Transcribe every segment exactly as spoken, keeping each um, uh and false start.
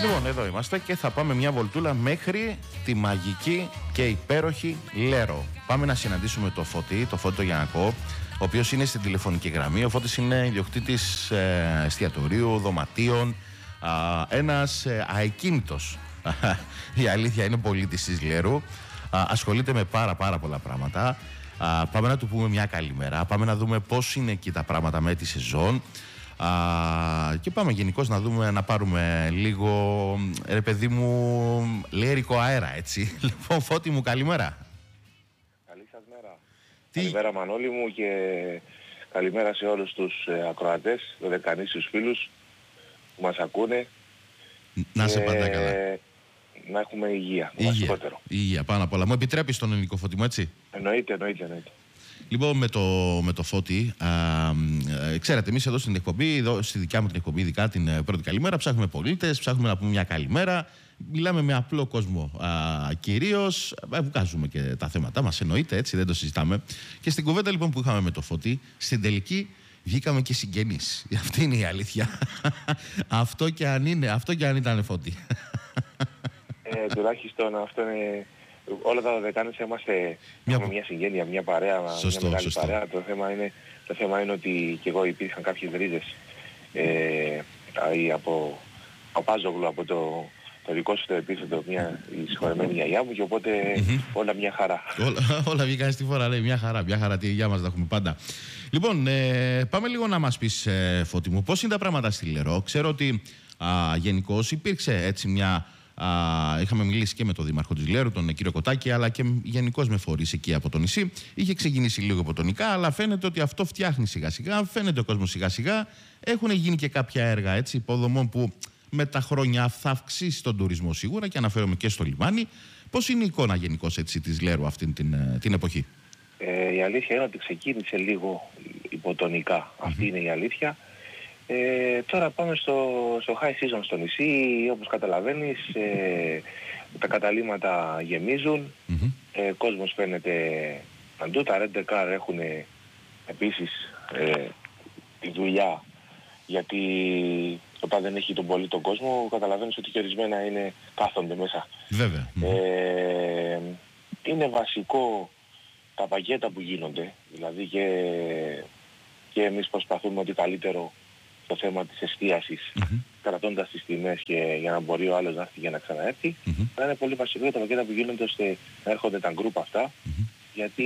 Λοιπόν, εδώ είμαστε και θα πάμε μια βολτούλα μέχρι τη μαγική και υπέροχη Λέρο. Πάμε να συναντήσουμε το Φώτη, το Φώτη το Γιαννακό, ο οποίος είναι στην τηλεφωνική γραμμή. Ο Φώτης είναι ιδιοκτήτης ε, εστιατορίου, δωματίων, α, ένας ε, αεκίνητος. Η αλήθεια είναι πολίτης της Λέρου. Α, ασχολείται με πάρα πάρα πολλά πράγματα. Α, πάμε να του πούμε μια καλημέρα. Πάμε να δούμε πώς είναι εκεί τα πράγματα με τη σεζόν. Α, και πάμε γενικώς να δούμε, να πάρουμε λίγο, ρε παιδί μου, λέρικο αέρα, έτσι. Λοιπόν, Φώτη μου, καλημέρα. Καλή σας μέρα. Τι... Καλημέρα Μανώλη μου και καλημέρα σε όλους τους ε, ακροατές, δωδεκανήσιους φίλους που μας ακούνε. Να σε πάντα καλά. Να έχουμε υγεία, το υγεία. βασικότερο. Υγεία, πάνω απ' όλα. Μου επιτρέπεις τον ελληνικό Φώτη μου, έτσι. Εννοείται, εννοείται, εννοείται. Λοιπόν, με το, με το Φώτη, α, ε, ξέρετε, εμείς εδώ στην εκπομπή, εδώ στη δικιά μου την εκπομπή, ειδικά την ε, πρώτη καλημέρα, ψάχνουμε πολίτες, ψάχνουμε να πούμε μια καλημέρα. Μιλάμε με απλό κόσμο κυρίως. Ε, βγάζουμε και τα θέματα μας, εννοείται, έτσι, δεν το συζητάμε. Και στην κουβέντα λοιπόν που είχαμε με το Φώτη, στην τελική βγήκαμε και συγγενείς. Αυτή είναι η αλήθεια. αυτό, και αν είναι, αυτό και αν ήταν Φώτη. ε, τουλάχιστον αυτό είναι... Όλα τα δωδεκάνησα είμαστε μια... μια συγγένεια, μια παρέα, σωστό, μια μεγάλη σωστό. παρέα. Το θέμα, είναι, το θέμα είναι ότι και εγώ υπήρχαν κάποιες ρίζες ε, από Παπάζογλου, από το, το δικό σου το επίθετο, μια η συγχωρεμένη γιαγιά μου, και οπότε mm-hmm. όλα μια χαρά. όλα, όλα βγήκαν στη φορά, λέει, μια χαρά, μια χαρά, τη γιαγιά μας τα έχουμε πάντα. Λοιπόν, ε, πάμε λίγο να μας πεις, ε, Φώτη μου, πώς είναι τα πράγματα στη Λερό. Ξέρω ότι γενικώς υπήρξε έτσι μια... Α, είχαμε μιλήσει και με τον Δήμαρχο της Λέρου, τον κύριο Κοτάκη, αλλά και γενικώς με φορείς εκεί από το νησί. Είχε ξεκινήσει λίγο υποτονικά, αλλά φαίνεται ότι αυτό φτιάχνει σιγά σιγά. Φαίνεται ο κόσμος σιγά σιγά. Έχουν γίνει και κάποια έργα έτσι, υποδομών που με τα χρόνια θα αυξήσει τον τουρισμό σίγουρα, και αναφέρομαι και στο λιμάνι. Πώς είναι η εικόνα γενικώς έτσι της Λέρου αυτή την, την εποχή? Ε, η αλήθεια είναι ότι ξεκίνησε λίγο υποτονικά. Mm-hmm. Αυτή είναι η αλήθεια. Ε, τώρα πάμε στο, στο high season στο νησί, όπως καταλαβαίνεις, ε, τα καταλύματα γεμίζουν, mm-hmm. ε, κόσμος φαίνεται παντού, τα rent car έχουν επίσης ε, τη δουλειά, γιατί όταν δεν έχει τον πολύ τον κόσμο, καταλαβαίνεις ότι και ορισμένα είναι, κάθονται μέσα. Βέβαια. Ε, είναι βασικό τα πακέτα που γίνονται, δηλαδή και, και εμείς προσπαθούμε ότι καλύτερο το θέμα της εστίασης, mm-hmm. κρατώντας τις τιμές και για να μπορεί ο άλλος να έρθει για να ξαναέρθει. Mm-hmm. Θα είναι πολύ βασικό για τα πακέτα που γίνονται ώστε να έρχονται τα γκρουπ αυτά, mm-hmm. γιατί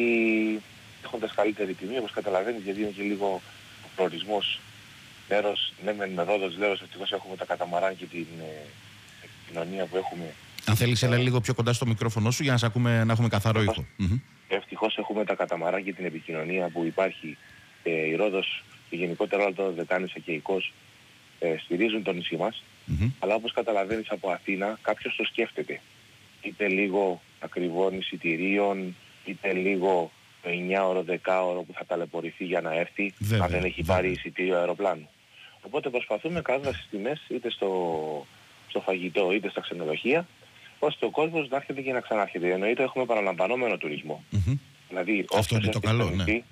έχοντας καλύτερη τιμή, όπως καταλαβαίνεις, γιατί είναι και λίγο ο προορισμός Λέρος, ναι μεν με Ρόδος, Λέρος, ευτυχώς έχουμε τα καταμαράν και την επικοινωνία που έχουμε. Αν θέλεις έλα λίγο πιο κοντά στο μικρόφωνο σου για να, ακούμε, να έχουμε καθαρό ήχο. Mm-hmm. Ευτυχώς έχουμε τα καταμαράν και την επικοινωνία που υπάρχει. Ε, η Ρόδος και γενικότερα όλα τα δωδεκάνησα και η Κος ε, στηρίζουν το νησί μας, mm-hmm. αλλά όπως καταλαβαίνεις από Αθήνα κάποιος το σκέφτεται. Είτε λίγο ακριβών εισιτηρίων, είτε λίγο το εννιάωρο, δεκάωρο που θα ταλαιπωρηθεί για να έρθει, βέβαια, αν δεν έχει βέβαια. πάρει εισιτήριο αεροπλάνου. Οπότε προσπαθούμε κάνοντας τις τιμές είτε στο, στο φαγητό είτε στα ξενοδοχεία, ώστε ο κόσμος να έρχεται και να ξανάρχεται. Εννοείται έχουμε παραλαμβανόμενο τουρισμό. Mm-hmm. Δηλαδή, αυτό είναι το καλό, ναι. Νησί,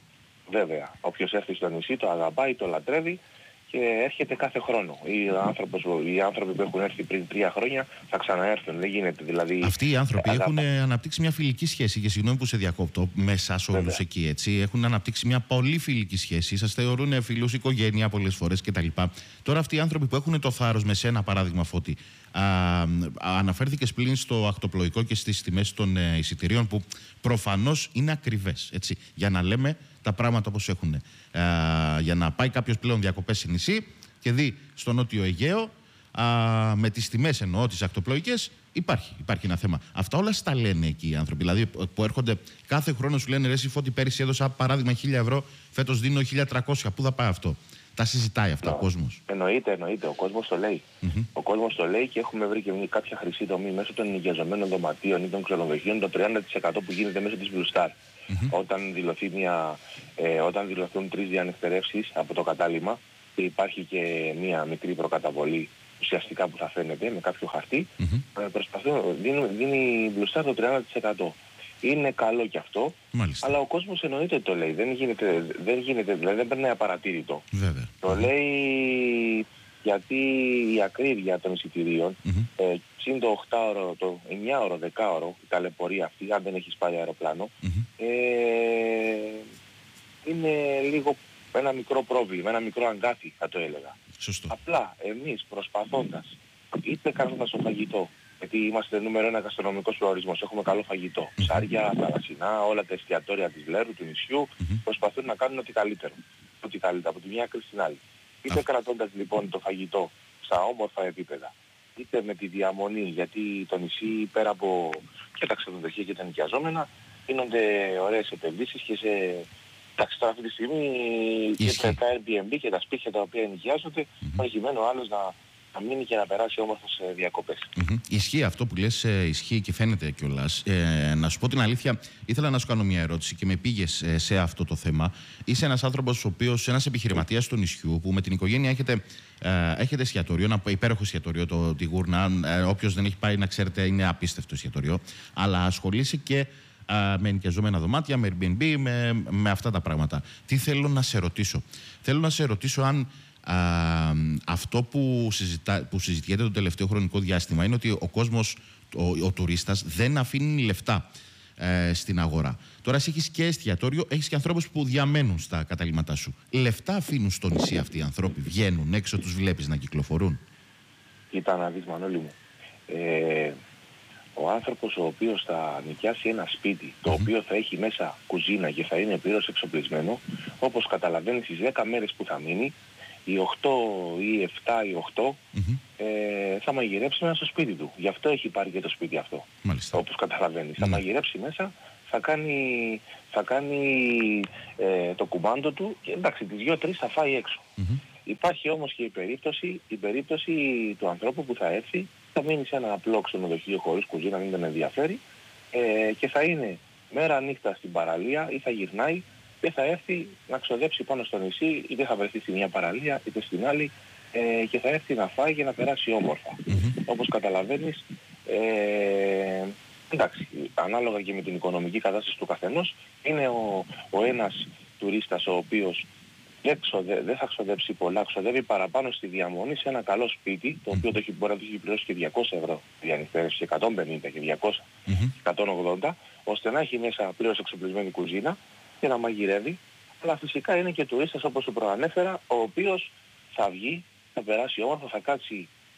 βέβαια, όποιος έρθει στο νησί το αγαπάει, το λατρεύει και έρχεται κάθε χρόνο. Οι, άνθρωπος, οι άνθρωποι που έχουν έρθει πριν τρία χρόνια θα ξαναέρθουν. Δεν γίνεται δηλαδή. Αυτοί οι άνθρωποι αγάπα. έχουν αναπτύξει μια φιλική σχέση, και συγγνώμη που σε διακόπτω, με εσάς όλους εκεί, έτσι. Έχουν αναπτύξει μια πολύ φιλική σχέση. Σας θεωρούν φίλους, οικογένεια πολλές φορές κτλ. Τώρα αυτοί οι άνθρωποι που έχουν το θάρρος, με σένα παράδειγμα, Φώτη, α, αναφέρθηκες πλην στο ακτοπλοϊκό και στις τιμές των ε, εισιτηρίων, που προφανώς είναι ακριβές, έτσι, για να λέμε τα πράγματα όπως έχουν. Ε, για να πάει κάποιος πλέον διακοπές σε νησί και δει στο Νότιο Αιγαίο, α, με τις τιμές εννοώ τις ακτοπλοϊκές, υπάρχει, υπάρχει ένα θέμα. Αυτά όλα στα λένε εκεί οι άνθρωποι. Δηλαδή που έρχονται κάθε χρόνο, σου λένε ρε εσύ Φώτη, πέρυσι έδωσα παράδειγμα χίλια ευρώ, φέτος δίνω χίλια τριακόσια. Πού θα πάει αυτό? Τα συζητάει αυτά no. ο κόσμος? Εννοείται, εννοείται. Ο κόσμος το λέει. Mm-hmm. Ο κόσμος το λέει, και έχουμε βρει και κάποια χρυσή τομή μέσω των ενοικιαζομένων δωματίων ή των ξενοδοχείων, το τριάντα τοις εκατό που γίνεται μέσω της Blue Star. Mm-hmm. Όταν, δηλωθεί μια, ε, όταν δηλωθούν τρεις διανεκτερεύσεις από το κατάλημα και υπάρχει και μια μικρή προκαταβολή ουσιαστικά που θα φαίνεται με κάποιο χαρτί, mm-hmm. ε, προσπαθούν, δίνει, δίνει η Blue Star το τριάντα τοις εκατό. Είναι καλό κι αυτό, μάλιστα. Αλλά ο κόσμος εννοείται το λέει. Δεν γίνεται, δεν γίνεται, δηλαδή δεν περνάει απαρατήρητο. Βέβαια. Το mm-hmm. λέει γιατί η ακρίβεια των εισιτηρίων, Mm-hmm. ε, συν το οκτάωρο, το εννιάωρο, δεκάωρο, η ταλαιπωρία αυτή, αν δεν έχεις πάρει αεροπλάνο, Mm-hmm. ε, είναι λίγο ένα μικρό πρόβλημα, ένα μικρό αγκάθι θα το έλεγα. Σωστό. Απλά εμείς προσπαθώντας, είτε κάνοντας το φαγητό, γιατί είμαστε νούμερο ένα γαστρονομικός προορισμός, έχουμε καλό φαγητό, Mm-hmm. ψάρια, θαλασσινά, όλα τα εστιατόρια της Λέρου, του νησιού, Mm-hmm. προσπαθούν να κάνουν ό,τι καλύτερο, ό,τι καλύτερο, από τη μια άκρη στην άλλη. Είτε κρατώντας λοιπόν το φαγητό στα όμορφα επίπεδα, είτε με τη διαμονή, γιατί το νησί πέρα από και τα ξενοδοχεία και τα νοικιαζόμενα, γίνονται ωραίες επενδύσεις και σε... Εντάξει, τώρα αυτή τη στιγμή και τα Airbnb και τα σπίτια τα οποία νοικιάζονται, mm-hmm. προκειμένου ο άλλος να, να μείνει και να περάσει όμορφα σε διακοπές. Mm-hmm. Ισχύει αυτό που λες, ε, ισχύει και φαίνεται κιόλας. Ε, να σου πω την αλήθεια, ήθελα να σου κάνω μια ερώτηση και με πήγες ε, σε αυτό το θέμα. Είσαι ένας άνθρωπος, ο οποίος, ένας επιχειρηματίας του νησιού, που με την οικογένεια έχετε, ε, έχετε εστιατόριο, ένα υπέροχο εστιατόριο, το, τη Γούρνα. Ε, όποιος δεν έχει πάει, να ξέρετε, είναι απίστευτο εστιατόριο. Αλλά ασχολείσαι και με ενοικιαζόμενα δωμάτια, με Airbnb, με, με αυτά τα πράγματα. Τι θέλω να σε ρωτήσω. Θέλω να σε ρωτήσω αν α, αυτό που, συζητά, που συζητιέται το τελευταίο χρονικό διάστημα είναι ότι ο κόσμος, ο, ο τουρίστας δεν αφήνει λεφτά ε, στην αγορά. Τώρα εσύ έχεις και εστιατόριο, έχεις και ανθρώπους που διαμένουν στα καταλήμματά σου. Λεφτά αφήνουν στο νησί αυτοί οι άνθρωποι, βγαίνουν έξω, τους βλέπεις να κυκλοφορούν? Κοίτα να δεις, Μανώλη μου. Ε, ο άνθρωπος ο οποίος θα νοικιάσει ένα σπίτι, το mm-hmm. οποίο θα έχει μέσα κουζίνα και θα είναι πλήρως εξοπλισμένο, όπως καταλαβαίνεις, τις δέκα μέρες που θα μείνει, οι οκτώ ή επτά ή οκτώ mm-hmm. ε, θα μαγειρέψει μέσα στο σπίτι του. Γι' αυτό έχει πάρει και το σπίτι αυτό. Μάλιστα. Όπως καταλαβαίνεις. Mm-hmm. Θα μαγειρέψει μέσα, θα κάνει, θα κάνει ε, το κουμάντο του και εντάξει, τις δύο τρεις θα φάει έξω. Mm-hmm. Υπάρχει όμως και η περίπτωση, η περίπτωση του ανθρώπου που θα έρθει, θα μείνει σε ένα απλό ξενοδοχείο χωρίς κουζίνα, μην τον ενδιαφέρει, ε, και θα είναι μέρα νύχτα στην παραλία ή θα γυρνάει και θα έρθει να ξοδέψει πάνω στο νησί, είτε θα βρεθεί στη μια παραλία είτε στην άλλη, ε, και θα έρθει να φάει και να περάσει όμορφα. Mm-hmm. Όπως καταλαβαίνεις, ε, εντάξει, ανάλογα και με την οικονομική κατάσταση του καθενός, είναι ο, ο ένας τουρίστας ο οποίος δεν, ξοδε, δεν θα ξοδέψει πολλά, ξοδεύει παραπάνω στη διαμονή σε ένα καλό σπίτι, το οποίο το έχει, μπορεί να το έχει πληρώσει και διακόσια ευρώ διανυφέρευση, και εκατόν πενήντα και διακόσια, mm-hmm. εκατόν ογδόντα, ώστε να έχει μέσα πλήρως εξοπλισμένη κουζίνα και να μαγειρεύει. Αλλά φυσικά είναι και τουρίστας, όπως σου προανέφερα, ο οποίος θα βγει, θα περάσει όμορφα, θα κάτσει